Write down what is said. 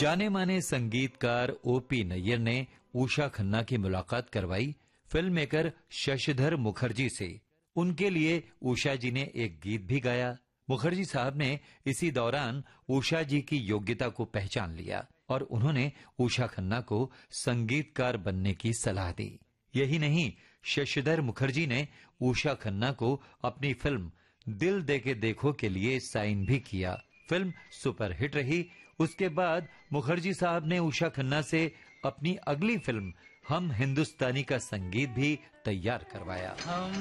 जाने माने संगीतकार ओपी नैयर ने उषा खन्ना की मुलाकात करवाई फिल्म मेकर शशिधर मुखर्जी से। उनके लिए उषा जी ने एक गीत भी गाया। मुखर्जी साहब ने इसी दौरान उषा जी की योग्यता को पहचान लिया और उन्होंने उषा खन्ना को संगीतकार बनने की सलाह दी। यही नहीं, शशिधर मुखर्जी ने उषा खन्ना को अपनी फिल्म दिल दे के देखो के लिए साइन भी किया। फिल्म सुपरहिट रही। उसके बाद मुखर्जी साहब ने उषा खन्ना से अपनी अगली फिल्म हम हिंदुस्तानी का संगीत भी तैयार करवाया।